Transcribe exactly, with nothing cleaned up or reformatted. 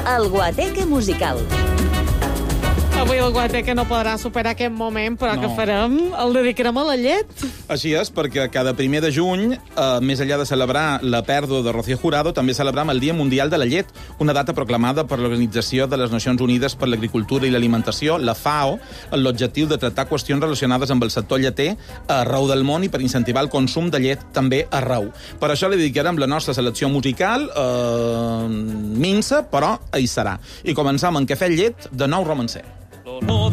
El Guateque Musical. Avui el Guateque no podrà superar aquest moment, però no. Què farem? El dedicarem a la llet? Així és, perquè cada primer de juny, eh, més enllà de celebrar la pèrdua de Rocío Jurado, també celebrem el Dia Mundial de la Llet, una data proclamada per l'Organització de les Nacions Unides per l'Agricultura i l'Alimentació, la FAO, amb l'objectiu de tractar qüestions relacionades amb el sector lleter arreu del món i per incentivar el consum de llet també arreu. Per això li dedicarem la nostra selecció musical, eh, minsa, però hi serà. I començem amb Cafè Llet, de Nou Romancer.